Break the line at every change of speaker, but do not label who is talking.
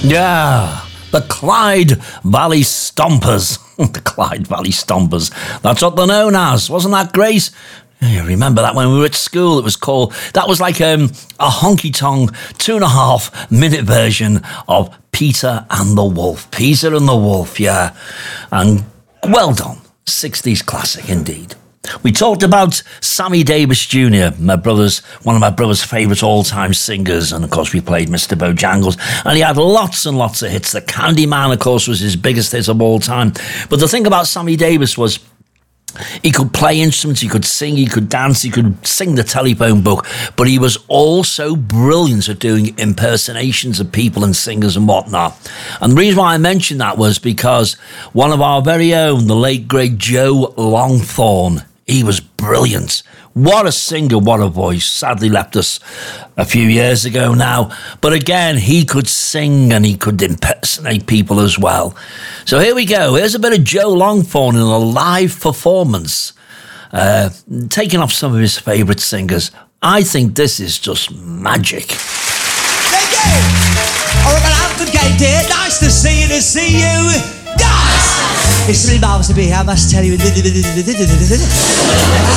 Yeah, the Clyde Valley Stompers. The Clyde Valley Stompers. That's what they're known as. Wasn't that great? You remember that when we were at school, it was called... That was like a honky-tonk 2.5 minute version of Peter and the Wolf. Peter and the Wolf, yeah. And well done. 60s classic indeed. We talked about Sammy Davis Jr., one of my brother's favourite all-time singers, and of course we played Mr. Bojangles, and he had lots and lots of hits. The Candyman, of course, was his biggest hit of all time. But the thing about Sammy Davis was he could play instruments, he could sing, he could dance, he could sing the telephone book, but he was also brilliant at doing impersonations of people and singers and whatnot. And the reason why I mentioned that was because one of our very own, the late great Joe Longthorne, he was brilliant. What a singer, what a voice. Sadly left us a few years ago now. But again, he could sing and he could impersonate people as well. So here we go. Here's a bit of Joe Longthorne in a live performance, taking off some of his favourite singers. I think this is just magic.
Thank you. All right, I'm good, dear. Nice to see you, guys. It's really marvellous to be here, I must tell you.